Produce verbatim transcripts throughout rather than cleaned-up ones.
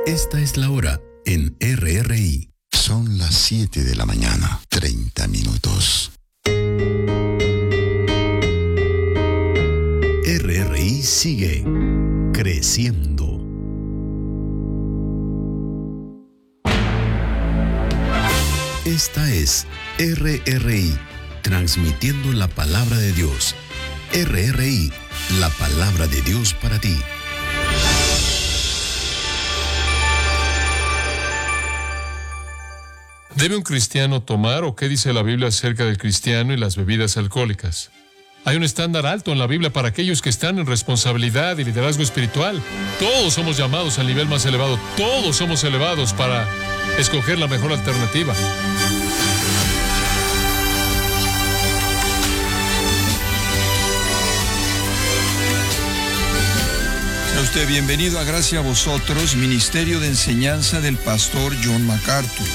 Esta es la hora en R R I. Son las siete de la mañana, treinta minutos. R R I sigue creciendo. Esta es R R I, transmitiendo la palabra de Dios. R R I, la palabra de Dios para ti. ¿Debe un cristiano tomar o qué dice la Biblia acerca del cristiano y las bebidas alcohólicas? Hay un estándar alto en la Biblia para aquellos que están en responsabilidad y liderazgo espiritual. Todos somos llamados al nivel más elevado. Todos somos elevados para escoger la mejor alternativa. Sea usted bienvenido a Gracia a Vosotros, Ministerio de Enseñanza del Pastor John MacArthur.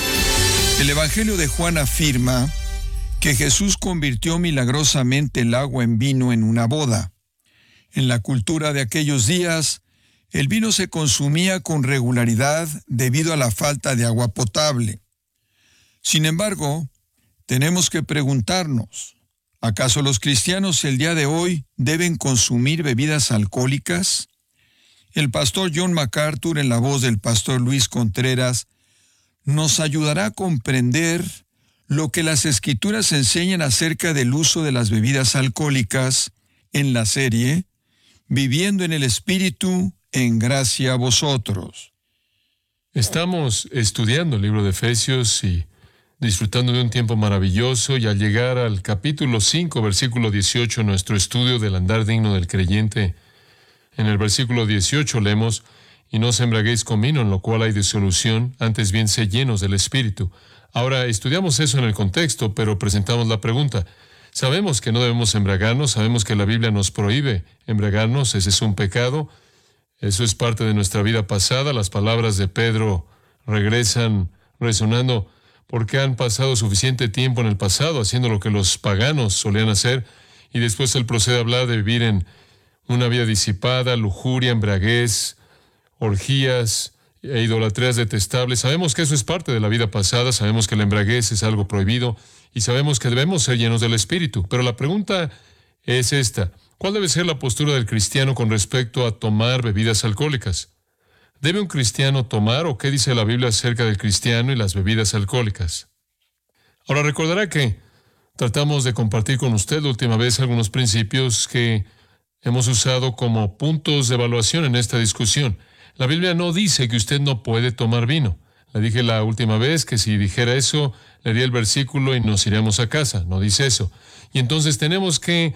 El Evangelio de Juan afirma que Jesús convirtió milagrosamente el agua en vino en una boda. En la cultura de aquellos días, el vino se consumía con regularidad debido a la falta de agua potable. Sin embargo, tenemos que preguntarnos, ¿acaso los cristianos el día de hoy deben consumir bebidas alcohólicas? El pastor John MacArthur, en la voz del pastor Luis Contreras, nos ayudará a comprender lo que las Escrituras enseñan acerca del uso de las bebidas alcohólicas en la serie Viviendo en el Espíritu en Gracia a Vosotros. Estamos estudiando el libro de Efesios y disfrutando de un tiempo maravilloso, y al llegar al capítulo cinco, versículo dieciocho, nuestro estudio del andar digno del creyente, en el versículo dieciocho leemos: y no os embriaguéis con vino, en lo cual hay disolución, antes bien sed llenos del Espíritu. Ahora, estudiamos eso en el contexto, pero presentamos la pregunta. Sabemos que no debemos embriagarnos, sabemos que la Biblia nos prohíbe embriagarnos, ese es un pecado, eso es parte de nuestra vida pasada. Las palabras de Pedro regresan resonando porque han pasado suficiente tiempo en el pasado haciendo lo que los paganos solían hacer, y después él procede a hablar de vivir en una vida disipada, lujuria, embriaguez, orgías e idolatrías detestables. Sabemos que eso es parte de la vida pasada, sabemos que la embriaguez es algo prohibido y sabemos que debemos ser llenos del Espíritu. Pero la pregunta es esta: ¿cuál debe ser la postura del cristiano con respecto a tomar bebidas alcohólicas? ¿Debe un cristiano tomar o qué dice la Biblia acerca del cristiano y las bebidas alcohólicas? Ahora, recordará que tratamos de compartir con usted la última vez algunos principios que hemos usado como puntos de evaluación en esta discusión. La Biblia no dice que usted no puede tomar vino. Le dije la última vez que si dijera eso, leería el versículo y nos iríamos a casa. No dice eso. Y entonces tenemos que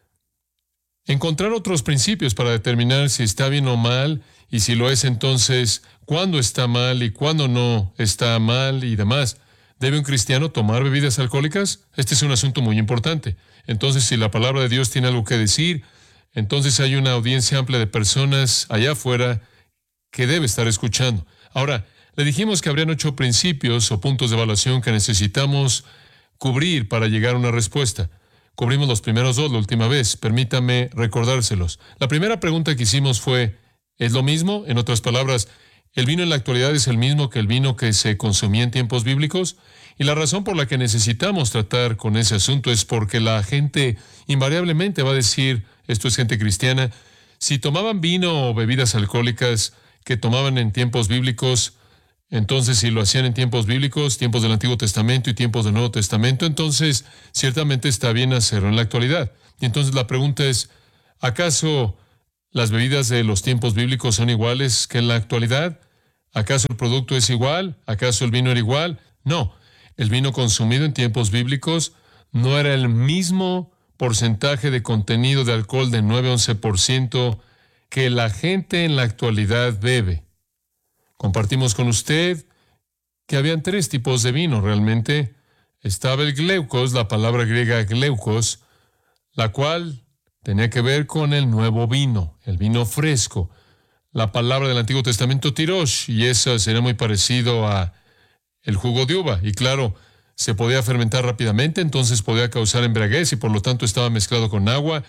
encontrar otros principios para determinar si está bien o mal, y si lo es, entonces, cuándo está mal y cuándo no está mal y demás. ¿Debe un cristiano tomar bebidas alcohólicas? Este es un asunto muy importante. Entonces, si la palabra de Dios tiene algo que decir, entonces hay una audiencia amplia de personas allá afuera que debe estar escuchando. Ahora, le dijimos que habrían ocho principios o puntos de evaluación que necesitamos cubrir para llegar a una respuesta. Cubrimos los primeros dos la última vez. Permítame recordárselos. La primera pregunta que hicimos fue: ¿es lo mismo? En otras palabras, ¿el vino en la actualidad es el mismo que el vino que se consumía en tiempos bíblicos? Y la razón por la que necesitamos tratar con ese asunto es porque la gente invariablemente va a decir, esto es gente cristiana, si tomaban vino o bebidas alcohólicas que tomaban en tiempos bíblicos, entonces si lo hacían en tiempos bíblicos, tiempos del Antiguo Testamento y tiempos del Nuevo Testamento, entonces ciertamente está bien hacerlo en la actualidad. Y entonces la pregunta es, ¿acaso las bebidas de los tiempos bíblicos son iguales que en la actualidad? ¿Acaso el producto es igual? ¿Acaso el vino era igual? No. El vino consumido en tiempos bíblicos no era el mismo porcentaje de contenido de alcohol de nueve a once por ciento que la gente en la actualidad bebe. Compartimos con usted que habían tres tipos de vino realmente. Estaba el gleukos, la palabra griega gleukos, la cual tenía que ver con el nuevo vino, el vino fresco. La palabra del Antiguo Testamento tirosh, y eso sería muy parecido a el jugo de uva. Y claro, se podía fermentar rápidamente, entonces podía causar embriaguez y por lo tanto estaba mezclado con agua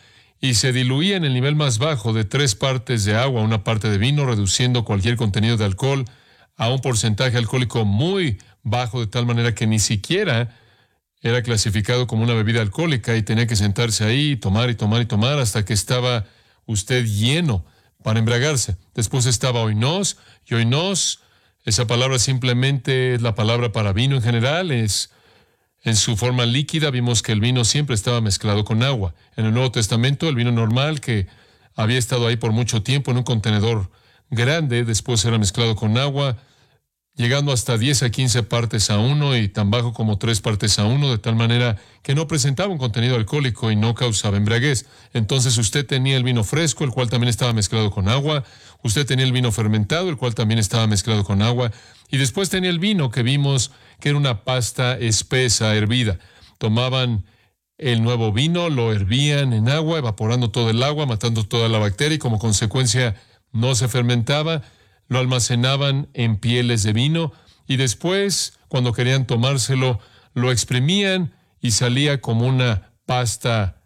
y se diluía en el nivel más bajo de tres partes de agua a una parte de vino, reduciendo cualquier contenido de alcohol a un porcentaje alcohólico muy bajo, de tal manera que ni siquiera era clasificado como una bebida alcohólica y tenía que sentarse ahí y tomar y tomar y tomar hasta que estaba usted lleno para embriagarse. Después estaba oinos, y oinos, esa palabra simplemente es la palabra para vino en general, es en su forma líquida. Vimos que el vino siempre estaba mezclado con agua. En el Nuevo Testamento, el vino normal, que había estado ahí por mucho tiempo en un contenedor grande, después era mezclado con agua, llegando hasta diez a quince partes a uno y tan bajo como tres partes a uno, de tal manera que no presentaba un contenido alcohólico y no causaba embriaguez. Entonces usted tenía el vino fresco, el cual también estaba mezclado con agua. Usted tenía el vino fermentado, el cual también estaba mezclado con agua. Y después tenía el vino que vimos que era una pasta espesa, hervida. Tomaban el nuevo vino, lo hervían en agua, evaporando todo el agua, matando toda la bacteria, y como consecuencia no se fermentaba. Lo almacenaban en pieles de vino y después, cuando querían tomárselo, lo exprimían y salía como una pasta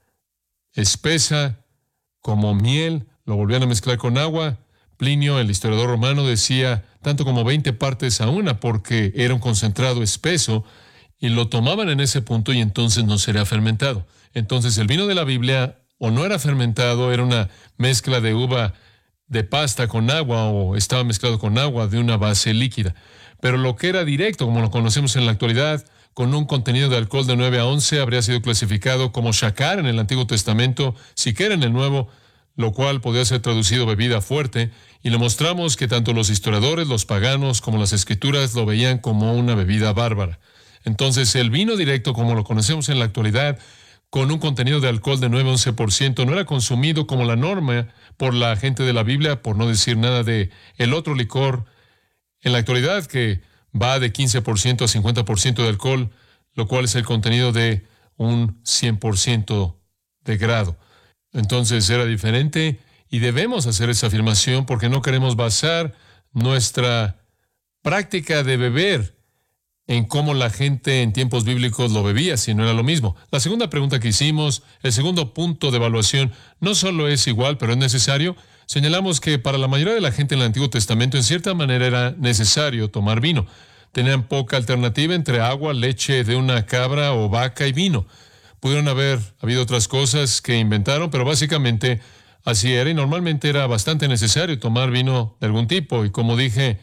espesa, como miel. Lo volvían a mezclar con agua. Plinio, el historiador romano, decía tanto como veinte partes a una porque era un concentrado espeso y lo tomaban en ese punto y entonces no sería fermentado. Entonces el vino de la Biblia o no era fermentado, era una mezcla de uva de pasta con agua o estaba mezclado con agua de una base líquida. Pero lo que era directo, como lo conocemos en la actualidad, con un contenido de alcohol de nueve a once, habría sido clasificado como shakar en el Antiguo Testamento, siquiera en el Nuevo, lo cual podía ser traducido bebida fuerte, y le mostramos que tanto los historiadores, los paganos, como las Escrituras lo veían como una bebida bárbara. Entonces, el vino directo, como lo conocemos en la actualidad, con un contenido de alcohol de nueve a once por ciento, no era consumido como la norma por la gente de la Biblia, por no decir nada de el otro licor en la actualidad que va de quince por ciento a cincuenta por ciento de alcohol, lo cual es el contenido de un cien por ciento de grado. Entonces era diferente y debemos hacer esa afirmación porque no queremos basar nuestra práctica de beber en cómo la gente en tiempos bíblicos lo bebía, si no era lo mismo. La segunda pregunta que hicimos, el segundo punto de evaluación, no solo es igual, pero es necesario. Señalamos que para la mayoría de la gente en el Antiguo Testamento, en cierta manera era necesario tomar vino. Tenían poca alternativa entre agua, leche de una cabra o vaca y vino. Pudieron haber habido otras cosas que inventaron, pero básicamente así era y normalmente era bastante necesario tomar vino de algún tipo. Y como dije,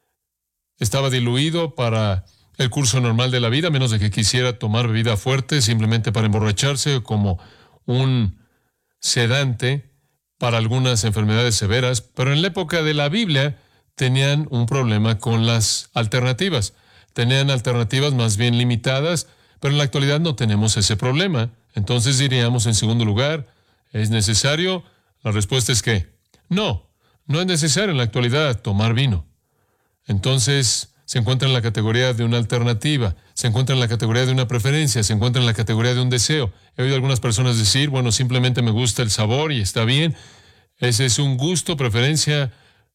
estaba diluido para el curso normal de la vida, a menos de que quisiera tomar bebida fuerte simplemente para emborracharse como un sedante para algunas enfermedades severas. Pero en la época de la Biblia tenían un problema con las alternativas. Tenían alternativas más bien limitadas, pero en la actualidad no tenemos ese problema. Entonces diríamos, en segundo lugar, ¿es necesario? La respuesta es que no, no es necesario en la actualidad tomar vino. Entonces se encuentra en la categoría de una alternativa, se encuentra en la categoría de una preferencia, se encuentra en la categoría de un deseo. He oído algunas personas decir, bueno, simplemente me gusta el sabor y está bien. Ese es un gusto, preferencia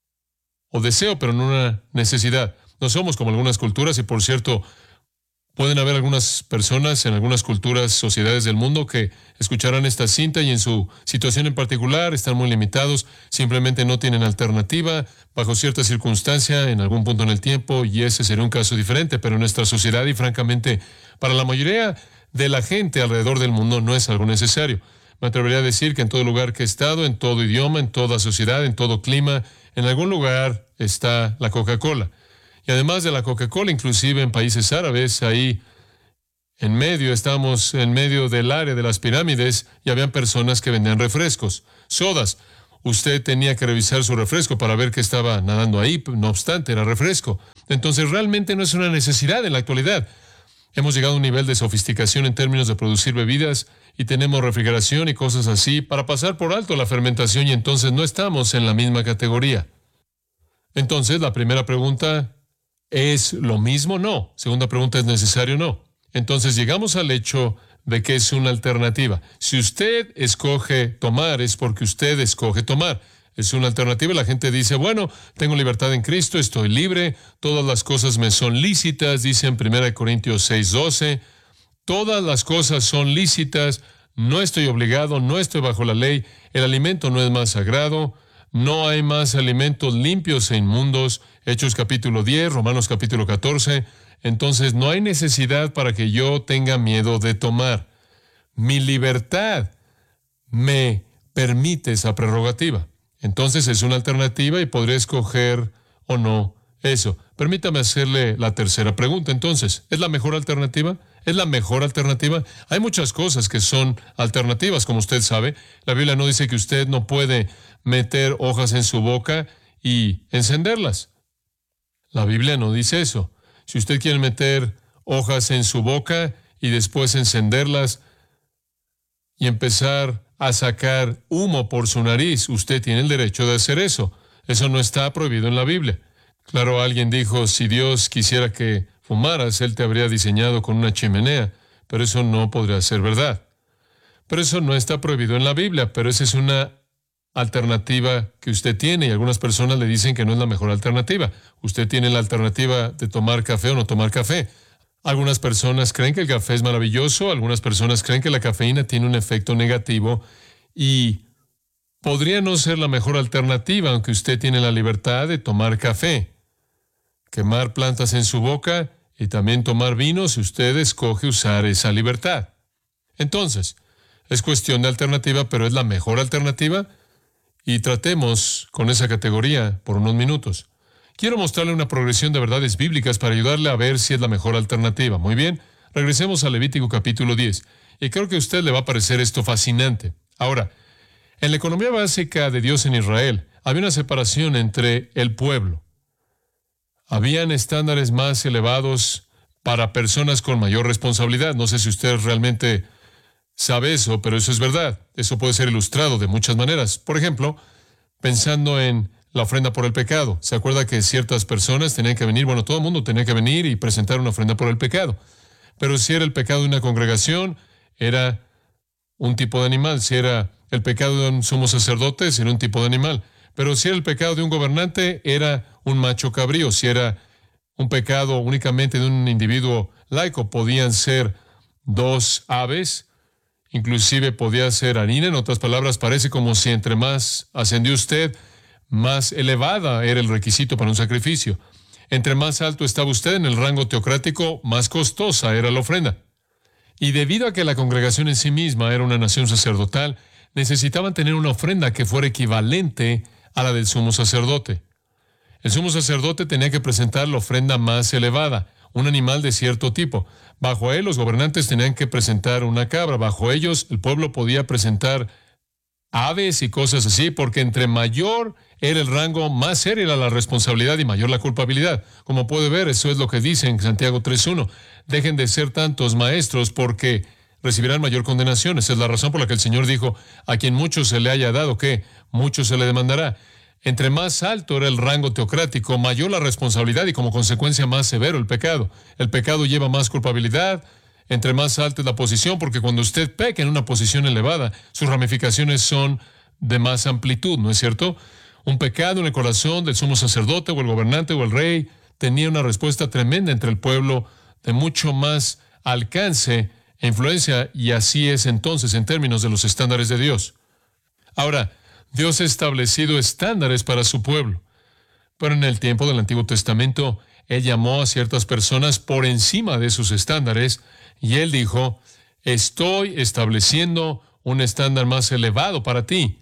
o deseo, pero no una necesidad. No somos como algunas culturas y, por cierto, pueden haber algunas personas en algunas culturas, sociedades del mundo que escucharán esta cinta y en su situación en particular están muy limitados, simplemente no tienen alternativa bajo cierta circunstancia en algún punto en el tiempo y ese sería un caso diferente, pero en nuestra sociedad y francamente para la mayoría de la gente alrededor del mundo no es algo necesario. Me atrevería a decir que en todo lugar que he estado, en todo idioma, en toda sociedad, en todo clima, en algún lugar está la Coca-Cola. Y además de la Coca-Cola, inclusive en países árabes, ahí en medio, estamos en medio del área de las pirámides y habían personas que vendían refrescos, sodas. Usted tenía que revisar su refresco para ver qué estaba nadando ahí, no obstante, era refresco. Entonces realmente no es una necesidad en la actualidad. Hemos llegado a un nivel de sofisticación en términos de producir bebidas y tenemos refrigeración y cosas así para pasar por alto la fermentación y entonces no estamos en la misma categoría. Entonces la primera pregunta, ¿es lo mismo? No. Segunda pregunta, ¿es necesario? No. Entonces llegamos al hecho de que es una alternativa. Si usted escoge tomar, es porque usted escoge tomar. Es una alternativa y la gente dice, bueno, tengo libertad en Cristo, estoy libre, todas las cosas me son lícitas, dice en primera Corintios seis doce. Todas las cosas son lícitas, no estoy obligado, no estoy bajo la ley, el alimento no es más sagrado, no hay más alimentos limpios e inmundos, Hechos capítulo diez, Romanos capítulo catorce, entonces no hay necesidad para que yo tenga miedo de tomar. Mi libertad me permite esa prerrogativa. Entonces es una alternativa y podré escoger o no eso. Permítame hacerle la tercera pregunta. Entonces, ¿es la mejor alternativa? ¿Es la mejor alternativa? Hay muchas cosas que son alternativas, como usted sabe. La Biblia no dice que usted no puede meter hojas en su boca y encenderlas. La Biblia no dice eso. Si usted quiere meter hojas en su boca y después encenderlas y empezar a sacar humo por su nariz, usted tiene el derecho de hacer eso. Eso no está prohibido en la Biblia. Claro, alguien dijo, si Dios quisiera que fumaras, Él te habría diseñado con una chimenea, pero eso no podría ser verdad. Pero eso no está prohibido en la Biblia, pero esa es una alternativa que usted tiene y algunas personas le dicen que no es la mejor alternativa. Usted tiene la alternativa de tomar café o no tomar café. Algunas personas creen que el café es maravilloso, algunas personas creen que la cafeína tiene un efecto negativo y podría no ser la mejor alternativa, aunque usted tiene la libertad de tomar café, quemar plantas en su boca y también tomar vino si usted escoge usar esa libertad. Entonces, es cuestión de alternativa, pero ¿es la mejor alternativa? Y tratemos con esa categoría por unos minutos. Quiero mostrarle una progresión de verdades bíblicas para ayudarle a ver si es la mejor alternativa. Muy bien, regresemos a Levítico capítulo diez. Y creo que a usted le va a parecer esto fascinante. Ahora, en la economía básica de Dios en Israel, había una separación entre el pueblo. Habían estándares más elevados para personas con mayor responsabilidad. No sé si usted realmente sabe eso, pero eso es verdad. Eso puede ser ilustrado de muchas maneras. Por ejemplo, pensando en la ofrenda por el pecado. ¿Se acuerda que ciertas personas tenían que venir? Bueno, todo el mundo tenía que venir y presentar una ofrenda por el pecado. Pero si era el pecado de una congregación, era un tipo de animal. Si era el pecado de un sumo sacerdote, era un tipo de animal. Pero si era el pecado de un gobernante, era un macho cabrío. Si era un pecado únicamente de un individuo laico, podían ser dos aves. Inclusive podía ser harina. En otras palabras, parece como si entre más ascendió usted, más elevada era el requisito para un sacrificio. Entre más alto estaba usted en el rango teocrático, más costosa era la ofrenda. Y debido a que la congregación en sí misma era una nación sacerdotal, necesitaban tener una ofrenda que fuera equivalente a la del sumo sacerdote. El sumo sacerdote tenía que presentar la ofrenda más elevada, un animal de cierto tipo. Bajo él, los gobernantes tenían que presentar una cabra. Bajo ellos, el pueblo podía presentar aves y cosas así, porque entre mayor era el rango, más seria era la responsabilidad y mayor la culpabilidad. Como puede ver, eso es lo que dice en Santiago tres uno. Dejen de ser tantos maestros porque recibirán mayor condenación. Esa es la razón por la que el Señor dijo, a quien mucho se le haya dado, ¿qué? Mucho se le demandará. Entre más alto era el rango teocrático, mayor la responsabilidad y como consecuencia más severo el pecado. El pecado lleva más culpabilidad. Entre más alta es la posición, porque cuando usted peca en una posición elevada, sus ramificaciones son de más amplitud, ¿no es cierto? Un pecado en el corazón del sumo sacerdote o el gobernante o el rey tenía una respuesta tremenda entre el pueblo de mucho más alcance e influencia, y así es entonces en términos de los estándares de Dios. Ahora, Dios ha establecido estándares para su pueblo, pero en el tiempo del Antiguo Testamento, Él llamó a ciertas personas por encima de sus estándares, y Él dijo, estoy estableciendo un estándar más elevado para ti.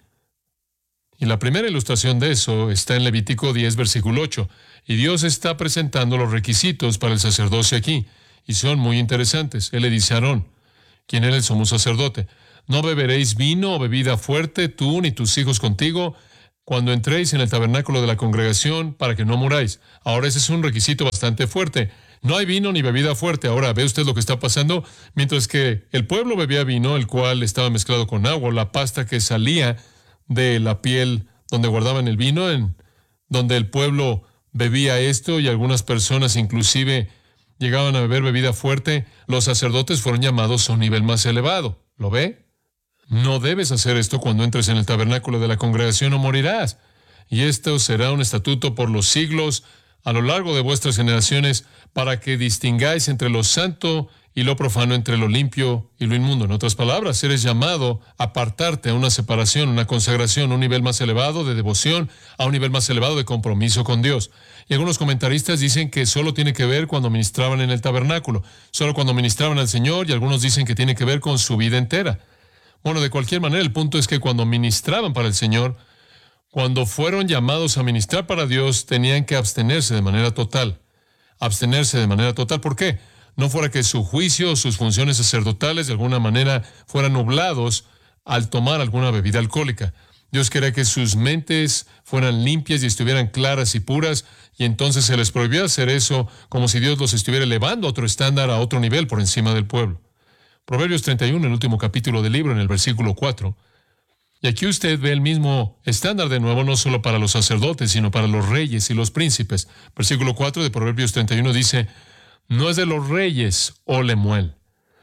Y la primera ilustración de eso está en Levítico diez, versículo ocho. Y Dios está presentando los requisitos para el sacerdocio aquí, y son muy interesantes. Él le dice a Aarón, quien era el sumo sacerdote, no beberéis vino o bebida fuerte, tú ni tus hijos contigo, cuando entréis en el tabernáculo de la congregación, para que no muráis. Ahora ese es un requisito bastante fuerte. No hay vino ni bebida fuerte. Ahora, ¿ve usted lo que está pasando? Mientras que el pueblo bebía vino, el cual estaba mezclado con agua, la pasta que salía de la piel donde guardaban el vino, en donde el pueblo bebía esto, y algunas personas inclusive llegaban a beber bebida fuerte, los sacerdotes fueron llamados a un nivel más elevado. ¿Lo ve? No debes hacer esto cuando entres en el tabernáculo de la congregación o morirás. Y esto será un estatuto por los siglos a lo largo de vuestras generaciones para que distingáis entre lo santo y lo profano, entre lo limpio y lo inmundo. En otras palabras, eres llamado a apartarte a una separación, una consagración, a un nivel más elevado de devoción, a un nivel más elevado de compromiso con Dios. Y algunos comentaristas dicen que solo tiene que ver cuando ministraban en el tabernáculo, solo cuando ministraban al Señor, y algunos dicen que tiene que ver con su vida entera. Bueno, de cualquier manera, el punto es que cuando ministraban para el Señor, cuando fueron llamados a ministrar para Dios, tenían que abstenerse de manera total. Abstenerse de manera total. ¿Por qué? No fuera que su juicio o sus funciones sacerdotales de alguna manera fueran nublados al tomar alguna bebida alcohólica. Dios quería que sus mentes fueran limpias y estuvieran claras y puras, y entonces se les prohibió hacer eso como si Dios los estuviera elevando a otro estándar, a otro nivel por encima del pueblo. Proverbios treinta y uno, el último capítulo del libro, en el versículo cuatro. Y aquí usted ve el mismo estándar de nuevo, no solo para los sacerdotes, sino para los reyes y los príncipes. Versículo cuatro de Proverbios treinta y uno dice: no es de los reyes, oh Lemuel,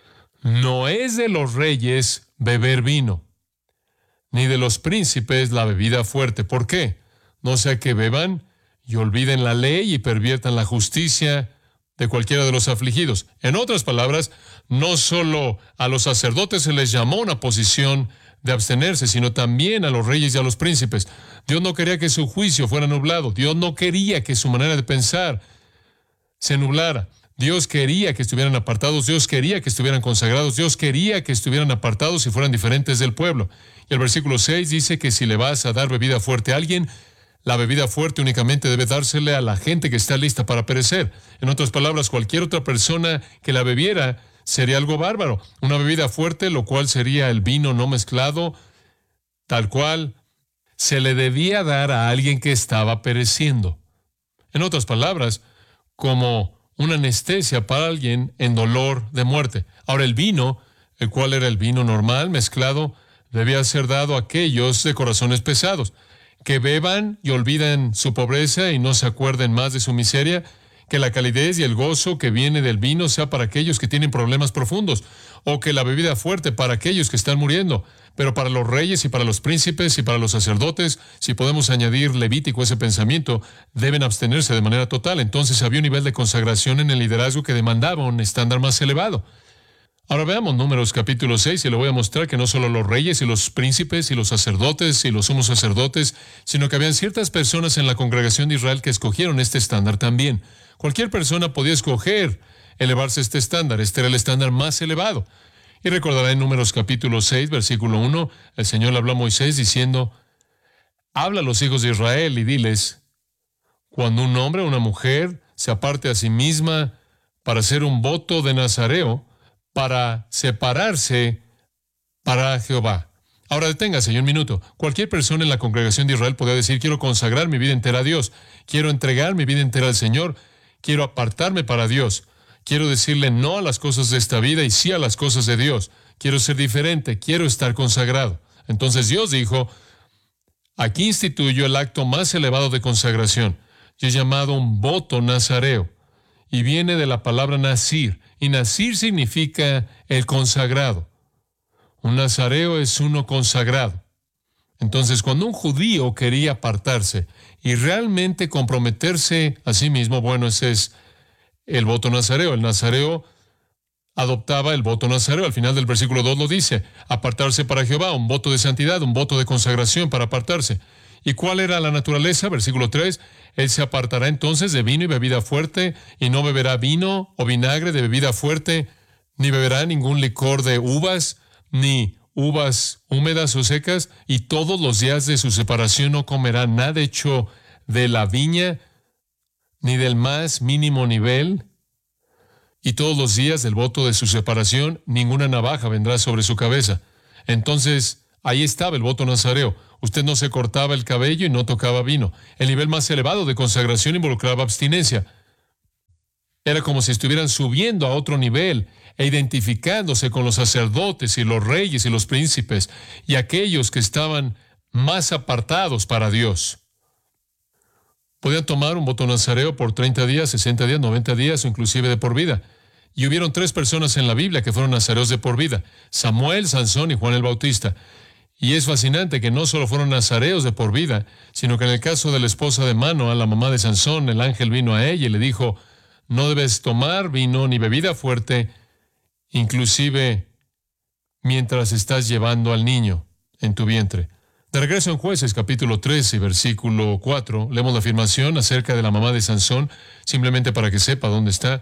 no es de los reyes beber vino, ni de los príncipes la bebida fuerte. ¿Por qué? No sea que beban y olviden la ley y perviertan la justicia de cualquiera de los afligidos. En otras palabras, no solo a los sacerdotes se les llamó una posición de abstenerse, sino también a los reyes y a los príncipes. Dios no quería que su juicio fuera nublado. Dios no quería que su manera de pensar se nublara. Dios quería que estuvieran apartados, Dios quería que estuvieran consagrados, Dios quería que estuvieran apartados y fueran diferentes del pueblo. Y el versículo seis dice que si le vas a dar bebida fuerte a alguien, la bebida fuerte únicamente debe dársele a la gente que está lista para perecer. En otras palabras, cualquier otra persona que la bebiera sería algo bárbaro. Una bebida fuerte, lo cual sería el vino no mezclado, tal cual se le debía dar a alguien que estaba pereciendo. En otras palabras, como una anestesia para alguien en dolor de muerte. Ahora, el vino, el cual era el vino normal, mezclado, debía ser dado a aquellos de corazones pesados, que beban y olviden su pobreza y no se acuerden más de su miseria, que la calidez y el gozo que viene del vino sea para aquellos que tienen problemas profundos, o que la bebida fuerte para aquellos que están muriendo. Pero para los reyes y para los príncipes y para los sacerdotes, si podemos añadir levítico a ese pensamiento, deben abstenerse de manera total. Entonces había un nivel de consagración en el liderazgo que demandaba un estándar más elevado. Ahora veamos Números capítulo seis, y le voy a mostrar que no solo los reyes y los príncipes y los sacerdotes y los sumos sacerdotes, sino que habían ciertas personas en la congregación de Israel que escogieron este estándar también. Cualquier persona podía escoger elevarse a este estándar. Este era el estándar más elevado. Y recordará en Números capítulo seis, versículo uno, el Señor le habló a Moisés diciendo: habla a los hijos de Israel y diles, cuando un hombre o una mujer se aparte a sí misma para hacer un voto de nazareo, para separarse para Jehová. Ahora deténgase y un minuto. Cualquier persona en la congregación de Israel podía decir: quiero consagrar mi vida entera a Dios, quiero entregar mi vida entera al Señor, quiero apartarme para Dios, quiero decirle no a las cosas de esta vida y sí a las cosas de Dios, quiero ser diferente, quiero estar consagrado. Entonces Dios dijo: aquí instituyo el acto más elevado de consagración, y es llamado un voto nazareo, y viene de la palabra nazir, y nazir significa el consagrado. Un nazareo es uno consagrado. Entonces, cuando un judío quería apartarse y realmente comprometerse a sí mismo, bueno, ese es el voto nazareo. El nazareo adoptaba el voto nazareo. Al final del versículo dos lo dice: apartarse para Jehová, un voto de santidad, un voto de consagración para apartarse. ¿Y cuál era la naturaleza? Versículo tres, él se apartará entonces de vino y bebida fuerte, y no beberá vino o vinagre de bebida fuerte, ni beberá ningún licor de uvas, ni uvas húmedas o secas, y todos los días de su separación no comerá nada hecho de la viña, ni del más mínimo nivel, y todos los días del voto de su separación ninguna navaja vendrá sobre su cabeza. Entonces, ahí estaba el voto nazareo. Usted no se cortaba el cabello y no tocaba vino. El nivel más elevado de consagración involucraba abstinencia. Era como si estuvieran subiendo a otro nivel e identificándose con los sacerdotes y los reyes y los príncipes y aquellos que estaban más apartados para Dios. Podían tomar un voto nazareo por treinta días, sesenta días, noventa días o inclusive de por vida. Y hubieron tres personas en la Biblia que fueron nazareos de por vida: Samuel, Sansón y Juan el Bautista. Y es fascinante que no solo fueron nazareos de por vida, sino que en el caso de la esposa de Manoa, la mamá de Sansón, el ángel vino a ella y le dijo, no debes tomar vino ni bebida fuerte, inclusive mientras estás llevando al niño en tu vientre. De regreso en Jueces, capítulo trece, versículo cuatro, leemos la afirmación acerca de la mamá de Sansón, simplemente para que sepa dónde está.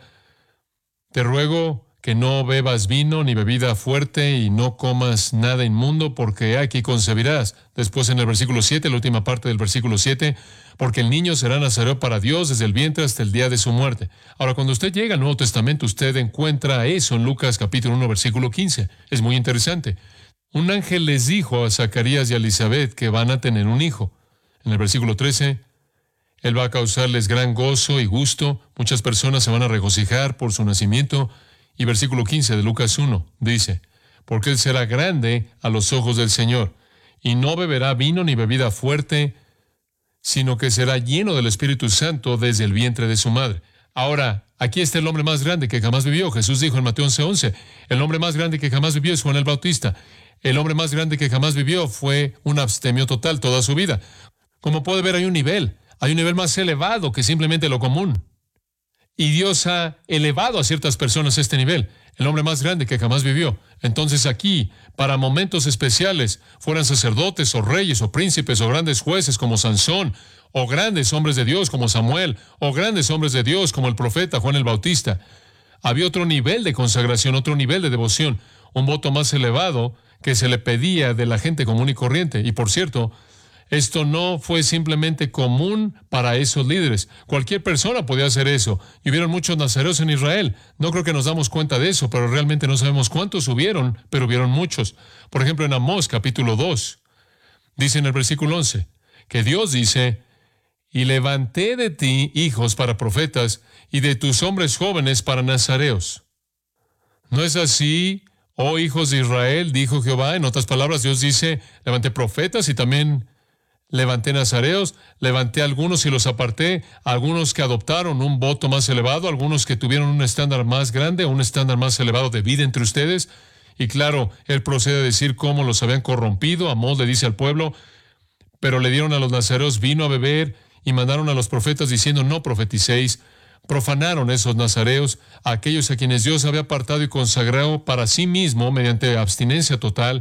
Te ruego que no bebas vino ni bebida fuerte y no comas nada inmundo, porque aquí concebirás. Después en el versículo siete, la última parte del versículo siete, porque el niño será nazareo para Dios desde el vientre hasta el día de su muerte. Ahora, cuando usted llega al Nuevo Testamento, usted encuentra eso en Lucas capítulo uno, versículo quince. Es muy interesante. Un ángel les dijo a Zacarías y a Elisabet que van a tener un hijo. En el versículo trece, él va a causarles gran gozo y gusto. Muchas personas se van a regocijar por su nacimiento. Y versículo quince de Lucas uno dice, porque él será grande a los ojos del Señor, y no beberá vino ni bebida fuerte, sino que será lleno del Espíritu Santo desde el vientre de su madre. Ahora, aquí está el hombre más grande que jamás vivió. Jesús dijo en Mateo once once, el hombre más grande que jamás vivió es Juan el Bautista. El hombre más grande que jamás vivió fue un abstemio total toda su vida. Como puede ver, hay un nivel, hay un nivel más elevado que simplemente lo común. Y Dios ha elevado a ciertas personas a este nivel, el hombre más grande que jamás vivió. Entonces aquí, para momentos especiales, fueran sacerdotes o reyes o príncipes o grandes jueces como Sansón, o grandes hombres de Dios como Samuel, o grandes hombres de Dios como el profeta Juan el Bautista, había otro nivel de consagración, otro nivel de devoción, un voto más elevado que se le pedía de la gente común y corriente. Y por cierto, esto no fue simplemente común para esos líderes. Cualquier persona podía hacer eso. Y hubieron muchos nazareos en Israel. No creo que nos damos cuenta de eso, pero realmente no sabemos cuántos hubieron, pero hubieron muchos. Por ejemplo, en Amós, capítulo dos, dice en el versículo once, que Dios dice, y levanté de ti hijos para profetas, y de tus hombres jóvenes para nazareos. ¿No es así, oh hijos de Israel? Dijo Jehová. En otras palabras, Dios dice, levanté profetas y también levanté nazareos, levanté algunos y los aparté, algunos que adoptaron un voto más elevado, algunos que tuvieron un estándar más grande, un estándar más elevado de vida entre ustedes. Y claro, él procede a decir cómo los habían corrompido. Amós le dice al pueblo, pero le dieron a los nazareos vino a beber y mandaron a los profetas diciendo, no profeticéis. Profanaron esos nazareos, a aquellos a quienes Dios había apartado y consagrado para sí mismo mediante abstinencia total.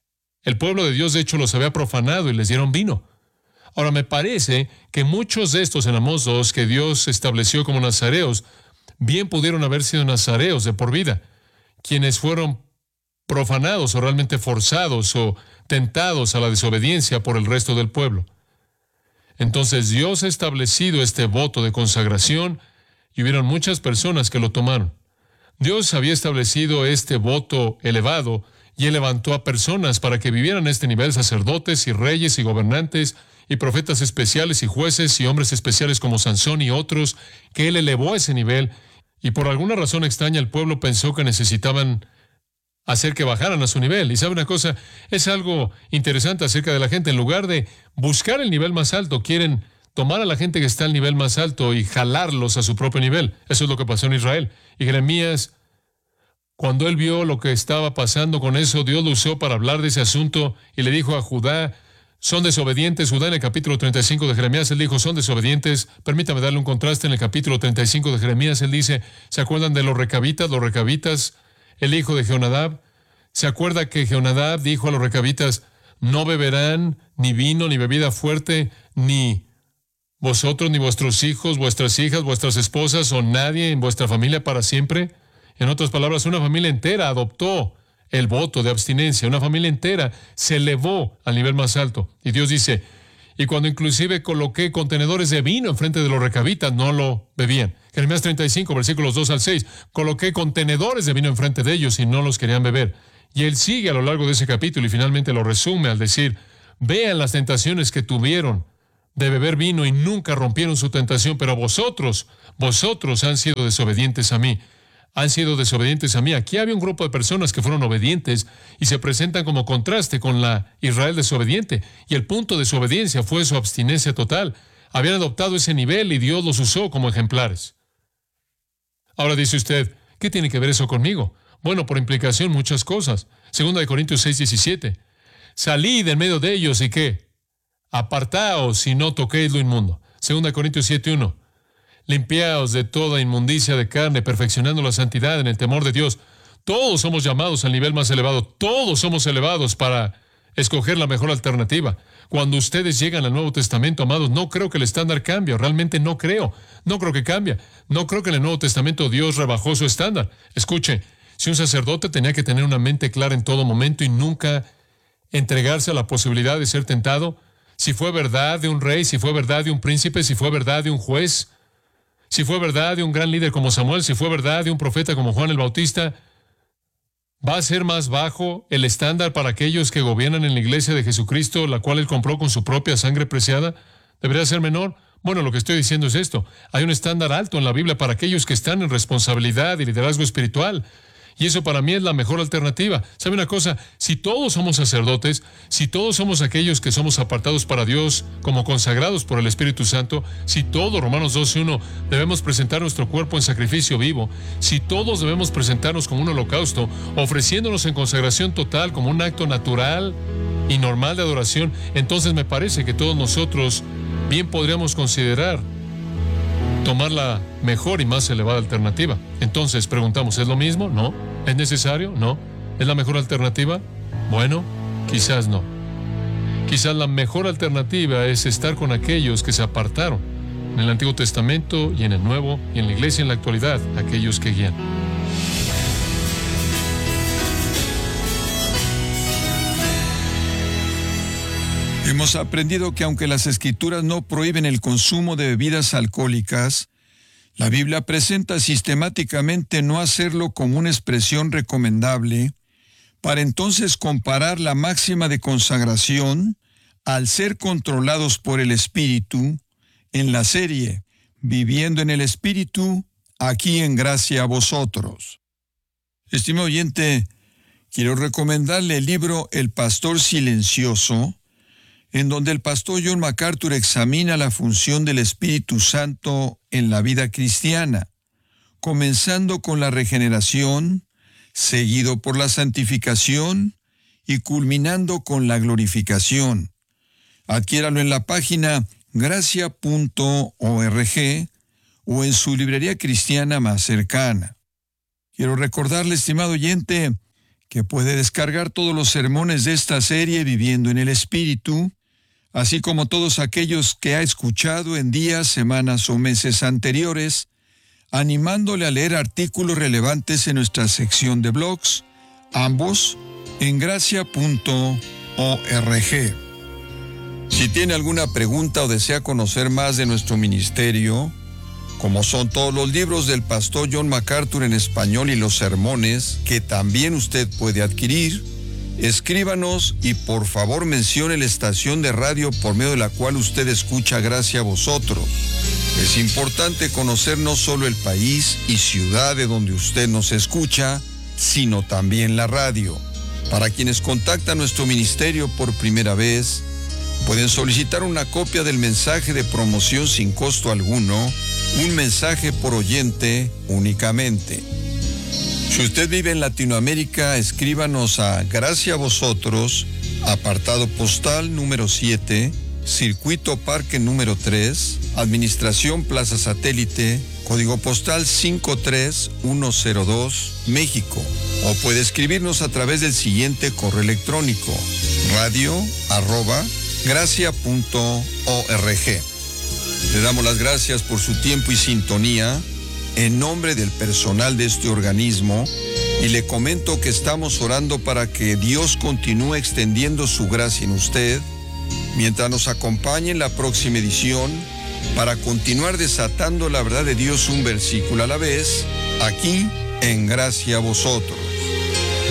El pueblo de Dios, de hecho, los había profanado y les dieron vino. Ahora, me parece que muchos de estos en Amós dos que Dios estableció como nazareos, bien pudieron haber sido nazareos de por vida, quienes fueron profanados o realmente forzados o tentados a la desobediencia por el resto del pueblo. Entonces, Dios ha establecido este voto de consagración y hubieron muchas personas que lo tomaron. Dios había establecido este voto elevado y Él levantó a personas para que vivieran a este nivel, sacerdotes y reyes y gobernantes y profetas especiales y jueces y hombres especiales como Sansón y otros, que Él elevó a ese nivel, y por alguna razón extraña el pueblo pensó que necesitaban hacer que bajaran a su nivel. Y sabe una cosa, es algo interesante acerca de la gente. En lugar de buscar el nivel más alto, quieren tomar a la gente que está al nivel más alto y jalarlos a su propio nivel. Eso es lo que pasó en Israel. Y Jeremías, cuando él vio lo que estaba pasando con eso, Dios lo usó para hablar de ese asunto y le dijo a Judá, son desobedientes. Judá en el capítulo treinta y cinco de Jeremías, él dijo, son desobedientes. Permítame darle un contraste. En el capítulo treinta y cinco de Jeremías, él dice, ¿se acuerdan de los recabitas? Los recabitas, el hijo de Jehonadab. ¿Se acuerda que Jehonadab dijo a los recabitas, no beberán ni vino, ni bebida fuerte, ni vosotros, ni vuestros hijos, vuestras hijas, vuestras esposas, o nadie en vuestra familia para siempre? En otras palabras, una familia entera adoptó el voto de abstinencia. Una familia entera se elevó al nivel más alto. Y Dios dice, y cuando inclusive coloqué contenedores de vino enfrente de los recabitas, no lo bebían. Jeremías treinta y cinco, versículos dos al seis, coloqué contenedores de vino enfrente de ellos y no los querían beber. Y él sigue a lo largo de ese capítulo y finalmente lo resume al decir, vean las tentaciones que tuvieron de beber vino y nunca rompieron su tentación, pero vosotros, vosotros han sido desobedientes a mí. Han sido desobedientes a mí. Aquí había un grupo de personas que fueron obedientes y se presentan como contraste con la Israel desobediente. Y el punto de su obediencia fue su abstinencia total. Habían adoptado ese nivel y Dios los usó como ejemplares. Ahora dice usted, ¿qué tiene que ver eso conmigo? Bueno, por implicación muchas cosas. Segunda de Corintios seis diecisiete. salid en medio de ellos y ¿qué? Apartaos y no toquéis lo inmundo. Segunda Corintios siete uno. Limpiaos de toda inmundicia de carne, perfeccionando la santidad en el temor de Dios. Todos somos llamados al nivel más elevado. Todos somos elevados para escoger la mejor alternativa. Cuando ustedes llegan al Nuevo Testamento, amados, no creo que el estándar cambie. Realmente no creo. No creo que cambie. No creo que en el Nuevo Testamento Dios rebajó su estándar. Escuche, si un sacerdote tenía que tener una mente clara en todo momento y nunca entregarse a la posibilidad de ser tentado, si fue verdad de un rey, si fue verdad de un príncipe, si fue verdad de un juez, si fue verdad de un gran líder como Samuel, si fue verdad de un profeta como Juan el Bautista, ¿va a ser más bajo el estándar para aquellos que gobiernan en la iglesia de Jesucristo, la cual Él compró con su propia sangre preciada? ¿Debería ser menor? Bueno, lo que estoy diciendo es esto. Hay un estándar alto en la Biblia para aquellos que están en responsabilidad y liderazgo espiritual. Y eso para mí es la mejor alternativa. ¿Sabe una cosa? Si todos somos sacerdotes, si todos somos aquellos que somos apartados para Dios como consagrados por el Espíritu Santo, si todos, Romanos doce uno, debemos presentar nuestro cuerpo en sacrificio vivo, si todos debemos presentarnos como un holocausto, ofreciéndonos en consagración total como un acto natural y normal de adoración, entonces me parece que todos nosotros bien podríamos considerar tomar la mejor y más elevada alternativa. Entonces preguntamos, ¿es lo mismo? No. ¿Es necesario? No. ¿Es la mejor alternativa? Bueno, quizás no. Quizás la mejor alternativa es estar con aquellos que se apartaron en el Antiguo Testamento y en el Nuevo, y en la iglesia en la actualidad, aquellos que guían. Hemos aprendido que aunque las Escrituras no prohíben el consumo de bebidas alcohólicas, la Biblia presenta sistemáticamente no hacerlo como una expresión recomendable, para entonces comparar la máxima de consagración al ser controlados por el Espíritu en la serie Viviendo en el Espíritu, aquí en Gracia a Vosotros. Estimado oyente, quiero recomendarle el libro El Pastor Silencioso, en donde el pastor John MacArthur examina la función del Espíritu Santo en la vida cristiana, comenzando con la regeneración, seguido por la santificación y culminando con la glorificación. Adquiéralo en la página gracia punto org o en su librería cristiana más cercana. Quiero recordarle, estimado oyente, que puede descargar todos los sermones de esta serie Viviendo en el Espíritu, así como todos aquellos que ha escuchado en días, semanas o meses anteriores, animándole a leer artículos relevantes en nuestra sección de blogs, ambos en gracia punto org. Si tiene alguna pregunta o desea conocer más de nuestro ministerio, como son todos los libros del pastor John MacArthur en español y los sermones, que también usted puede adquirir, escríbanos y por favor mencione la estación de radio por medio de la cual usted escucha Gracia a Vosotros. Es importante conocer no solo el país y ciudad de donde usted nos escucha, sino también la radio. Para quienes contactan nuestro ministerio por primera vez, pueden solicitar una copia del mensaje de promoción sin costo alguno, un mensaje por oyente únicamente. Si usted vive en Latinoamérica, escríbanos a Gracia a Vosotros, apartado postal número siete, Circuito Parque número tres, Administración Plaza Satélite, código postal cinco tres uno cero dos, México. O puede escribirnos a través del siguiente correo electrónico, radio arroba gracia punto org. Le damos las gracias por su tiempo y sintonía en nombre del personal de este organismo, y le comento que estamos orando para que Dios continúe extendiendo su gracia en usted, mientras nos acompañe en la próxima edición, para continuar desatando la verdad de Dios un versículo a la vez, aquí en Gracia a Vosotros.